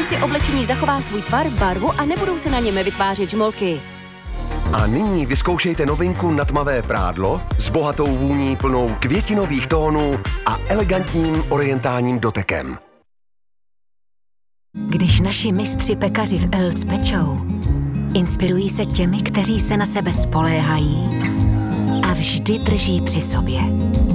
si oblečení zachová svůj tvar, barvu a nebudou se na něm vytvářet žmolky. A nyní vyzkoušejte novinku na tmavé prádlo s bohatou vůní plnou květinových tónů a elegantním orientálním dotekem. Když naši mistři pekaři v Elc pečou, inspirují se těmi, kteří se na sebe spoléhají a vždy drží při sobě.